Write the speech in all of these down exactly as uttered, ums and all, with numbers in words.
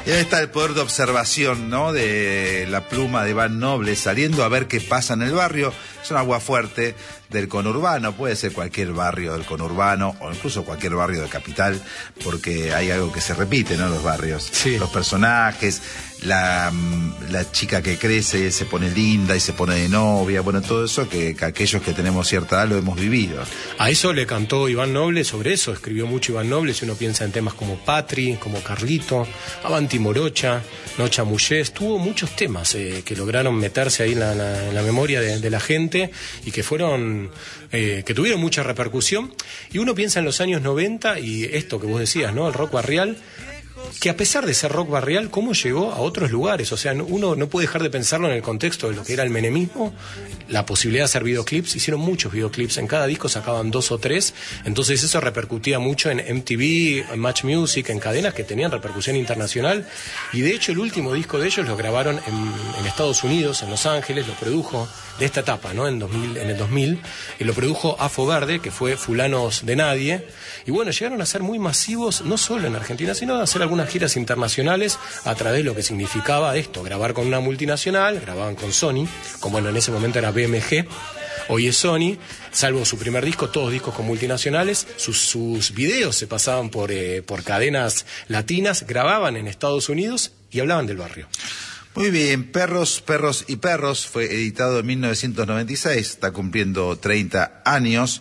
Y ahí está el poder de observación, ¿no? De la pluma de Iván Noble saliendo a ver qué pasa en el barrio. Es un agua fuerte del conurbano, puede ser cualquier barrio del conurbano o incluso cualquier barrio de capital, porque hay algo que se repite, ¿no? Los barrios, sí. Los personajes, la, la chica que crece, se pone linda y se pone de novia, bueno, todo eso que, que aquellos que tenemos cierta edad lo hemos vivido. A eso le cantó Iván Noble, sobre eso escribió mucho Iván Noble, si uno piensa en temas como Patri, como Carlito, Avanti Morocha, No Chamullés, tuvo muchos temas eh, que lograron meterse ahí en la, la, en la memoria de, de la gente y que fueron, eh, que tuvieron mucha repercusión. Y uno piensa en los años noventa y esto que vos decías, ¿no? El rock barrial, que a pesar de ser rock barrial, ¿cómo llegó a otros lugares? O sea, uno no puede dejar de pensarlo en el contexto de lo que era el menemismo, la posibilidad de hacer videoclips. Hicieron muchos videoclips, en cada disco sacaban dos o tres, entonces eso repercutía mucho en M T V, en Match Music, en cadenas que tenían repercusión internacional, y de hecho el último disco de ellos lo grabaron en, en Estados Unidos, en Los Ángeles, lo produjo de esta etapa, ¿no? En, dos mil, en el dos mil, y lo produjo Afo Verde, que fue Fulanos de Nadie, y bueno, llegaron a ser muy masivos, no solo en Argentina, sino a hacer algunas giras internacionales a través de lo que significaba esto, grabar con una multinacional, grababan con Sony, como bueno, en ese momento era B M G, hoy es Sony, salvo su primer disco, todos discos con multinacionales, sus, sus videos se pasaban por, eh, por cadenas latinas, grababan en Estados Unidos y hablaban del barrio. Muy bien, Perros, Perros y Perros fue editado en mil novecientos noventa y seis, está cumpliendo treinta años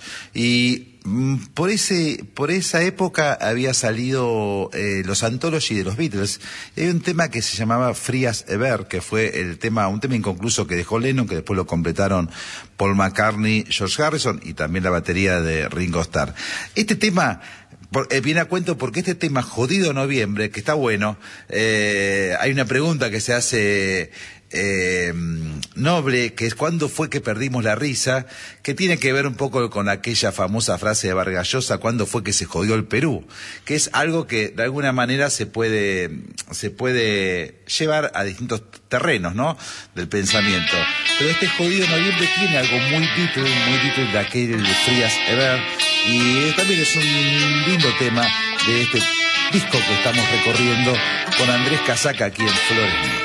y mm, por ese por esa época había salido eh, los Anthology de los Beatles y hay un tema que se llamaba Free as a Bird, que fue el tema, un tema inconcluso que dejó Lennon, que después lo completaron Paul McCartney, George Harrison y también la batería de Ringo Starr. Este tema Por, eh, viene a cuento porque este tema Jodido Noviembre, que está bueno, eh, hay una pregunta que se hace eh, Noble, que es ¿cuándo fue que perdimos la risa? Que tiene que ver un poco con aquella famosa frase de Vargas Llosa, ¿cuándo fue que se jodió el Perú? Que es algo que de alguna manera se puede, se puede llevar a distintos terrenos, ¿no? Del pensamiento. Pero este Jodido Noviembre tiene algo muy Beatles, muy Beatles de aquel Free as a Bird, y también es un lindo tema de este disco que estamos recorriendo con Andrés Casaca aquí en Flores Negras.